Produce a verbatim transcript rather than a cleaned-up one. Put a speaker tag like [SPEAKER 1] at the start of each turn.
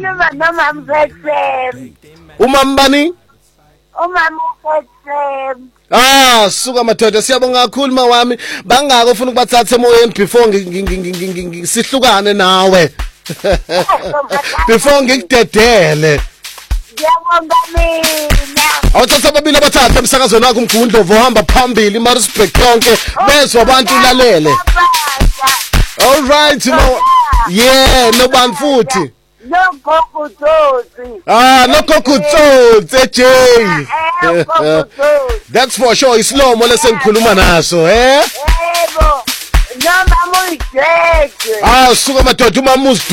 [SPEAKER 1] ukhuluma nomama Mfetshem.
[SPEAKER 2] Umama bani?
[SPEAKER 1] Umama Mfetshem.
[SPEAKER 2] Ah, suka madoda siyabonga kakhulu mawami. Bangaka ufuna ukubathatha emoyeni before sihlukane nawe. Before ngikudedele.
[SPEAKER 1] Ngiyabonga mina.
[SPEAKER 2] Awuthatha ababili abathathu emsakazweni wakho umgundlovu ohamba phambili iMaritzburg yonke bezwe abantu lalele. All right, no. Yeah, no bani futhi.
[SPEAKER 1] No Gokutsotsi.
[SPEAKER 2] Ah, no Gokutsotsi, Jay. That's for sure. Islomo lesengikhuluma naso, eh?
[SPEAKER 1] Yebo. Noma muyijeje.
[SPEAKER 2] Ah, suka madoda uma